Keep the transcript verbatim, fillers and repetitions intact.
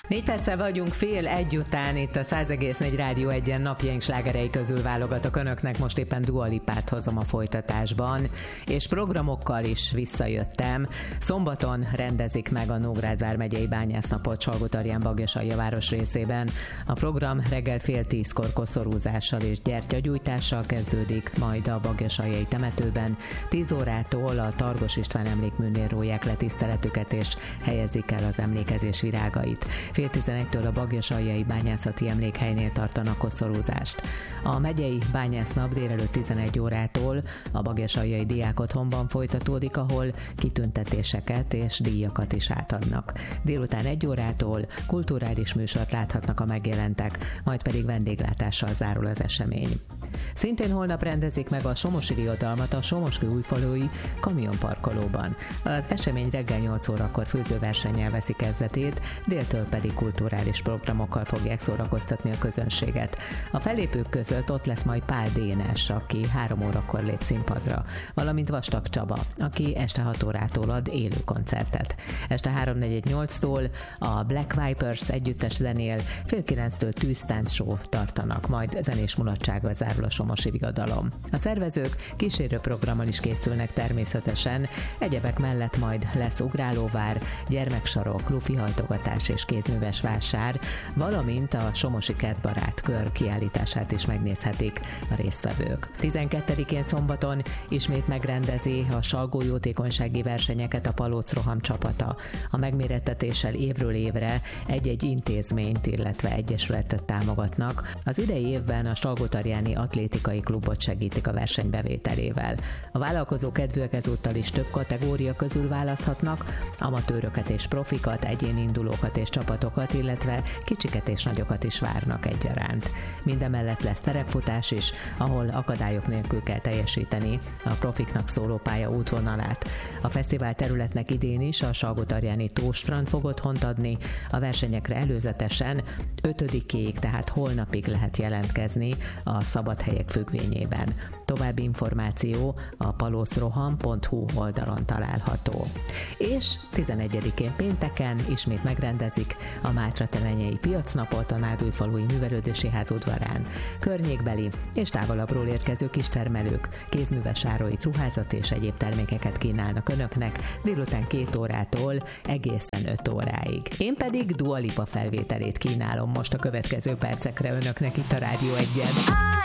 Négy perccel vagyunk fél egy után, itt a száz egész négy Rádió egyen napjaink slágerei közül válogatok önöknek, most éppen Dua Lipát hozom a folytatásban, és programokkal is visszajöttem. Szombaton rendezik meg a Nógrád vármegyei bányásznapot Salgótarján-Bagjasalja város részében. A program reggel fél tízkor koszorúzással és gyertyagyújtással kezdődik, majd a bagjasaljai temetőben tíz órától a Targos István emlékműnél róják le tiszteletüket és helyezik el az emlékezés virágait. Fél tizenegytől a Bagjasaljai bányászati emlékhelynél tartanak koszorúzást. A megyei bányásznap délelőtt tizenegy órától a Bagjasaljai Diákotthonban folytatódik, ahol kitüntetéseket és díjakat is átadnak. Délután egy órától kulturális műsort láthatnak a megjelentek, majd pedig vendéglátással zárul az esemény. Szintén holnap rendezik meg a somosi diadalmat a Somoskő újfalui kamionparkolóban. Az esemény reggel nyolc órakor főzőversennyel veszi kezdetét, déltől pedig kulturális programokkal fogják szórakoztatni a közönséget. A fellépők között ott lesz majd Pál Dénes, aki három órakor lép színpadra, valamint Vastag Csaba, aki este hat órától ad élő koncertet. Este háromnegyvennyolctól a Black Vipers együttes zenél, fél kilenctől tűztánc show tartanak, majd zenés mulatsággal zárul a somosi diadalom. A szervezők kísérő programmal is készülnek természetesen, egyebek mellett majd lesz ugrálóvár, gyermeksarok, lufihajtogatás és kézműves vásár, valamint a somosi kertbarát kör kiállítását is megnézhetik a résztvevők. tizenkettedikén szombaton ismét megrendezi a Salgó jótékonysági versenyeket a Palóc Roham csapata. A megmérettetéssel évről évre egy-egy intézményt, illetve egyesületet támogatnak. Az idei évben a Salgótarjáni Atlétikai Klubot segítik a verseny bevételével. A vállalkozó kedvűek ezúttal is több kategória közül választhatnak, amatőröket és profikat, egyéni indulókat és csapatokat, illetve kicsiket és nagyokat is várnak egyaránt. Mindemellett lesz terepfutás is, ahol akadályok nélkül kell teljesíteni a profiknak szóló pálya útvonalát. A fesztivál területnek idén is a Salgótarjáni Tóstrand fog otthont adni, a versenyekre előzetesen ötödikéig, tehát holnapig lehet jelentkezni a szabadhelyek függvényében. További információ a palocroham pont hu oldalon található. És tizenegyedikén pénteken ismét megrendezik a Mátra-temenyei piacnapot a Nádújfalui Művelődési Ház udvarán. Környékbeli és távolabbról érkező kistermelők kézműves áruit, ruházat és egyéb termékeket kínálnak önöknek délután két órától egészen öt óráig. Én pedig Dua Lipa felvételét kínálom most a következő percekre önöknek itt a Rádió egyen.